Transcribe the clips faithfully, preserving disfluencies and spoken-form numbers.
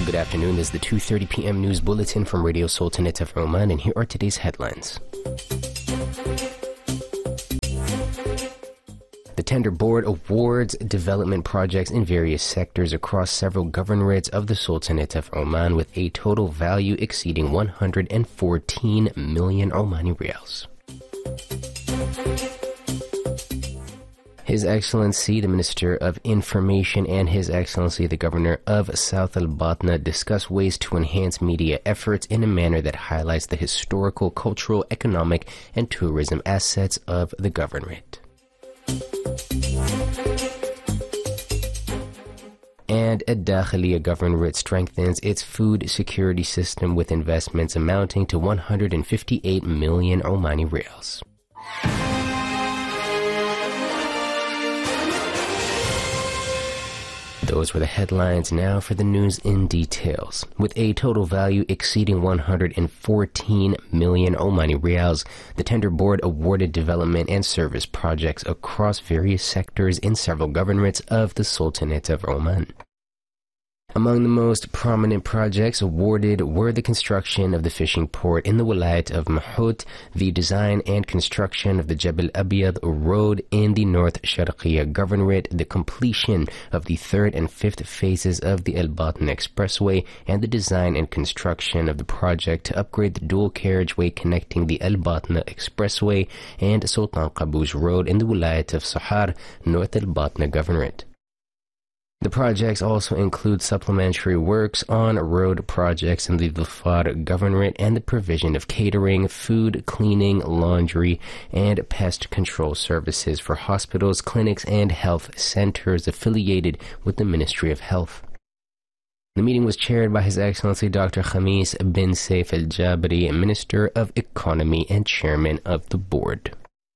Good afternoon. This is the two thirty p.m. news bulletin from Radio Sultanate of Oman, and here are today's headlines. The tender board awards development projects in various sectors across several governorates of the Sultanate of Oman with a total value exceeding one hundred fourteen million Omani Riyals. His Excellency, the Minister of Information, and His Excellency, the Governor of South Al Batna discuss ways to enhance media efforts in a manner that highlights the historical, cultural, economic, and tourism assets of the governorate. And Ad-Dakhiliya Governorate strengthens its food security system with investments amounting to one hundred fifty-eight million Omani Riyals. Those were the headlines. Now for the news in details. With a total value exceeding one hundred fourteen million Omani Riyals, the tender board awarded development and service projects across various sectors in several governorates of the Sultanate of Oman. Among the most prominent projects awarded were the construction of the fishing port in the Wilayat of Mahut, the design and construction of the Jebel Abyad road in the North Sharqiya Governorate, the completion of the third and fifth phases of the Al Batna Expressway, and the design and construction of the project to upgrade the dual carriageway connecting the Al Batna Expressway and Sultan Qaboos Road in the Wilayat of Sahar, North Al Batna Governorate. The projects also include supplementary works on road projects in the Dhofar Governorate and the provision of catering, food, cleaning, laundry, and pest control services for hospitals, clinics, and health centers affiliated with the Ministry of Health. The meeting was chaired by His Excellency Doctor Khamis bin Saif Al Jabri, Minister of Economy and Chairman of the Board.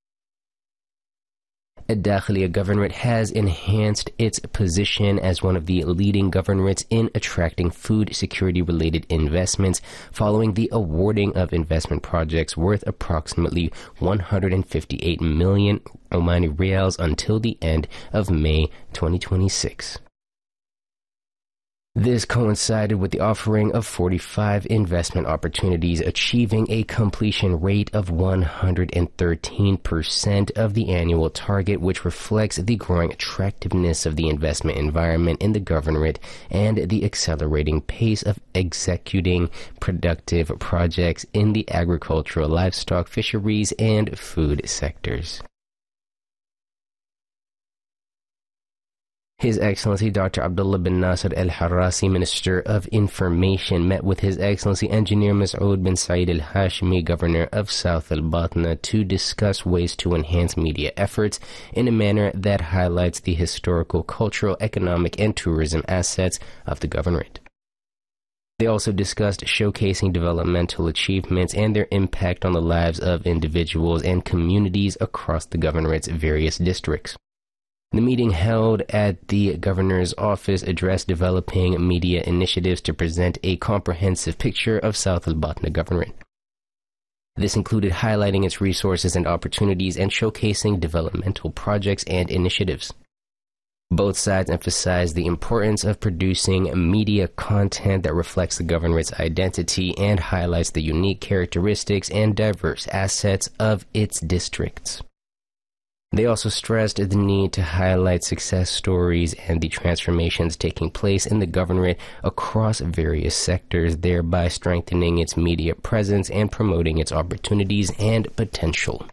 Ad-Dakhiliya Governorate has enhanced its position as one of the leading governorates in attracting food security-related investments following the awarding of investment projects worth approximately one hundred fifty-eight million Omani Riyals until the end of May twenty twenty-six. This coincided with the offering of forty-five investment opportunities, achieving a completion rate of one hundred thirteen percent of the annual target, which reflects the growing attractiveness of the investment environment in the governorate and the accelerating pace of executing productive projects in the agricultural, livestock, fisheries, and food sectors. His Excellency Doctor Abdullah bin Nasser Al Harasi, Minister of Information, met with His Excellency Engineer Masoud bin Saeed Al Hashimi, Governor of South Al Batna, to discuss ways to enhance media efforts in a manner that highlights the historical, cultural, economic, and tourism assets of the governorate. They also discussed showcasing developmental achievements and their impact on the lives of individuals and communities across the governorate's various districts. The meeting held at the Governor's office addressed developing media initiatives to present a comprehensive picture of South Al Batna Governorate. This included highlighting its resources and opportunities and showcasing developmental projects and initiatives. Both sides emphasized the importance of producing media content that reflects the governorate's identity and highlights the unique characteristics and diverse assets of its districts. They also stressed the need to highlight success stories and the transformations taking place in the governorate across various sectors, thereby strengthening its media presence and promoting its opportunities and potential.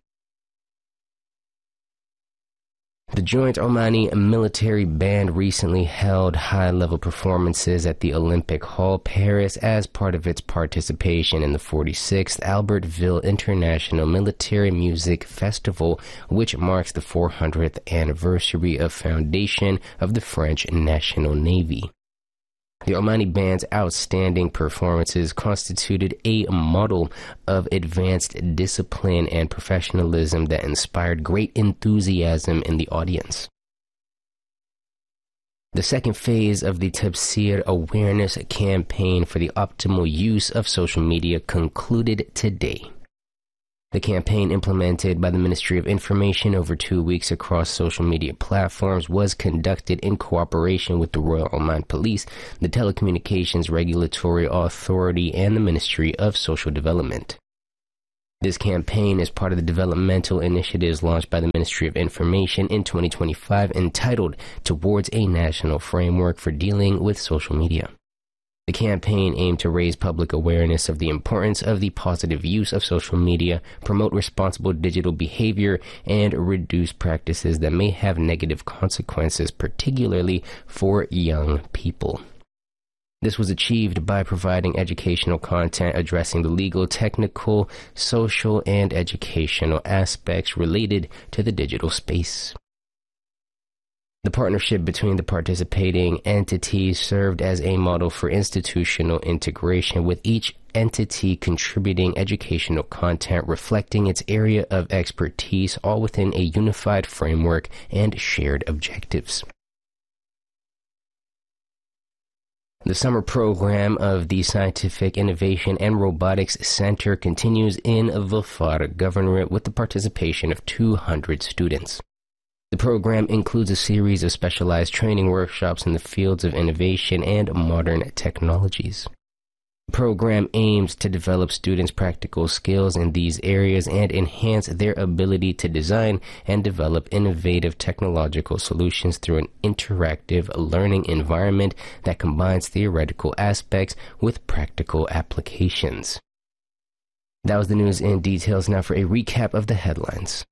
The Joint Omani Military Band recently held high-level performances at the Olympic Hall, Paris, as part of its participation in the forty-sixth Albertville International Military Music Festival, which marks the four hundredth anniversary of foundation of the French National Navy. The Omani Band's outstanding performances constituted a model of advanced discipline and professionalism that inspired great enthusiasm in the audience. The second phase of the Tabseer awareness campaign for the optimal use of social media concluded today. The campaign, implemented by the Ministry of Information over two weeks across social media platforms, was conducted in cooperation with the Royal Oman Police, the Telecommunications Regulatory Authority, and the Ministry of Social Development. This campaign is part of the developmental initiatives launched by the Ministry of Information in twenty twenty-five, entitled Towards a National Framework for Dealing with Social Media. The campaign aimed to raise public awareness of the importance of the positive use of social media, promote responsible digital behavior, and reduce practices that may have negative consequences, particularly for young people. This was achieved by providing educational content addressing the legal, technical, social, and educational aspects related to the digital space. The partnership between the participating entities served as a model for institutional integration, with each entity contributing educational content reflecting its area of expertise, all within a unified framework and shared objectives. The summer program of the Scientific Innovation and Robotics Center continues in Dhofar Governorate with the participation of two hundred students. The program includes a series of specialized training workshops in the fields of innovation and modern technologies. The program aims to develop students' practical skills in these areas and enhance their ability to design and develop innovative technological solutions through an interactive learning environment that combines theoretical aspects with practical applications. That was the news in details. Now for a recap of the headlines.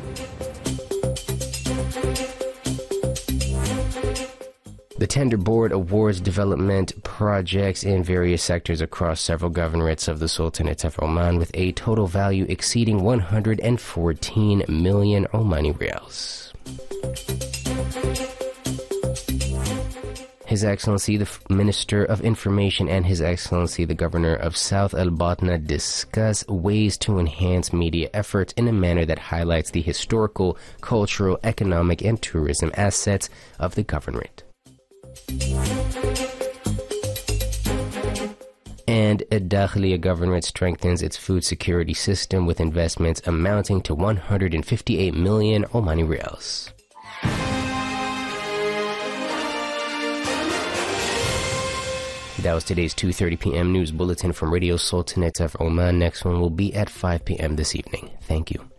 The Tender Board awards development projects in various sectors across several governorates of the Sultanate of Oman with a total value exceeding one hundred fourteen million Omani Rials. His Excellency the Minister of Information and His Excellency the Governor of South Al Batna discuss ways to enhance media efforts in a manner that highlights the historical, cultural, economic, and tourism assets of the governorate. And Dakhliya Governorate strengthens its food security system with investments amounting to one hundred fifty-eight million Omani Rials. That was today's two thirty p m news bulletin from Radio Sultanate of Oman. Next one will be at five p m this evening. Thank you.